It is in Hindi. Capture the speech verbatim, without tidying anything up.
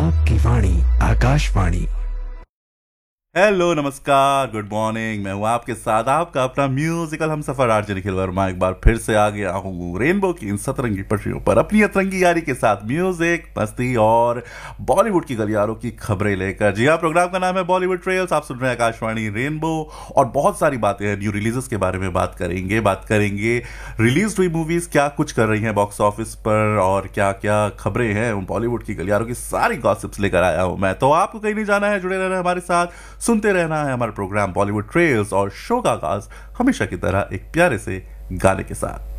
आपकी वाणी आकाशवाणी। हेलो, नमस्कार, गुड मॉर्निंग। मैं हूं आपके साथ आपका अपना म्यूजिकल हम सफर आरजे निखिल वर्मा। एक बार फिर से आ गया हूं रेनबो की इन सतरंगी पटरियों पर अपनी अतरंगी यारी के साथ म्यूजिक, मस्ती और बॉलीवुड की गलियारों की खबरें लेकर। जी हाँ, प्रोग्राम का नाम है बॉलीवुड ट्रेल्स। आप सुन रहे हैं आकाशवाणी रेनबो और बहुत सारी बातें हैं। न्यू रिलीजेस के बारे में बात करेंगे बात करेंगे रिलीज हुई मूवीज क्या कुछ कर रही हैं बॉक्स ऑफिस पर और क्या क्या खबरें हैं। बॉलीवुड की गलियारों की सारी गॉसिप्स लेकर आया हूं मैं। तो आपको कहीं नहीं जाना है, जुड़े रहना है हमारे साथ, सुनते रहना है हमारा प्रोग्राम बॉलीवुड ट्रेल्स। और शो का आगाज हमेशा की तरह एक प्यारे से गाने के साथ।